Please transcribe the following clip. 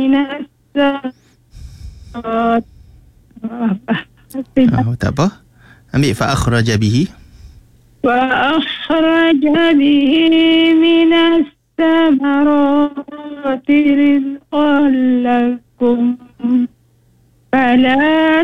من الثمرات. Tak apa. Ambil fa'akhraja bihi. وأخرج به من الثمرات رزقا لكم فلا